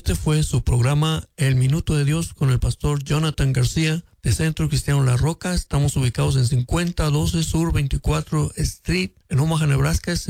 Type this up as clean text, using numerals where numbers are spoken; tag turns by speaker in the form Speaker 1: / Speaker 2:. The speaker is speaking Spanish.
Speaker 1: Este fue su programa El Minuto de Dios con el pastor Jonathan García de Centro Cristiano La Roca. Estamos ubicados en 5012 Sur 24 Street en Omaha, Nebraska.